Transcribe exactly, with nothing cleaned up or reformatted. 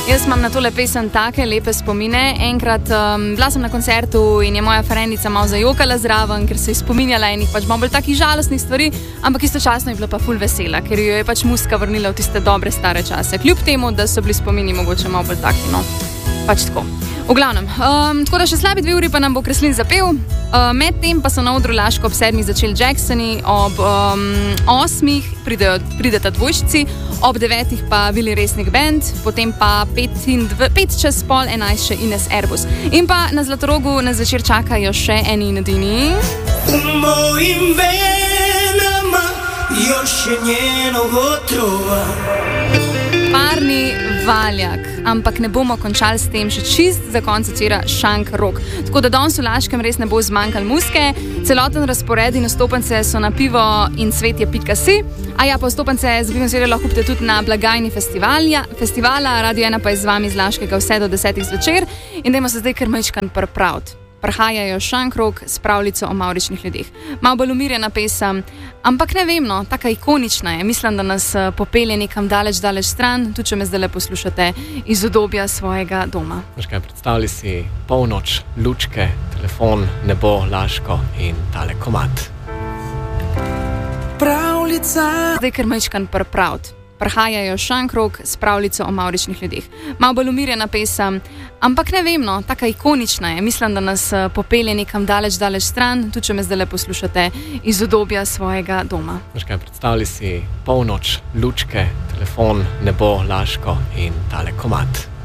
Jaz imam na tole pesem take lepe spomine. Enkrat um, bila sem na koncertu in je moja frendica malo zajokala zraven, ker se je spominjala enih pač malo bolj takih žalostnih stvari, ampak istočasno je bila pa ful vesela, ker jo je pač muska vrnila v tiste dobre stare čase. Kljub temu, da so bili spomini mogoče malo bolj taki, no, pač tako. V glavnem, um, tako da še slabi dve uri pa nam bo Kreslin zapel. Uh, Medtem pa so na odru Laško ob sedmih začeli Jacksoni, ob um, osmih pridejo, prideta dvojčici, ob devetih pa Vili Resnik Band, potem pa pet, in dve, pet čez pol enajst še Ines Airbus. In pa na Zlatorogu na zvečer čakajo še eni in edini. U mojim venama još je njenog otrova. Parni valjak, ampak ne bomo končali s tem, še čist za konec večera šank rok. Tako da danes v Laškem res ne bo zmanjkalo muske, celoten razpored in vstopnice so na pivo in cvetje pika si, a ja, pa vstopnice z pivom seveda lahko kupite tudi na blagajni festivala, Radio ena pa je z vami z Laškega vse do desetih zvečer in dajmo se zdaj kar majčkan pripraviti. Prihajajo šankrok s pravljico o mavričnih ljudeh. Malo bolj umirjena pesem, ampak ne vem, no, taka ikonična je. Mislim, da nas popelje nekam daleč, daleč stran, tudi če me zdaj le poslušate iz udobja svojega doma. Veš kaj, predstavljaj si polnoč, lučke, telefon, nebo, Laško in tale komad. Pravljica. Zdaj kar majčkan pripraviti. Prihajajo šankrok s pravljico o mavričnih ljudeh. Malo bolj umirjena pesem, ampak ne vem, no, taka ikonična je. Mislim, da nas popelje nekam daleč, daleč stran, tudi če me zdaj le poslušate iz udobja svojega doma. Veš kaj, predstavljaj si polnoč, lučke, telefon, nebo, Laško in tale komad.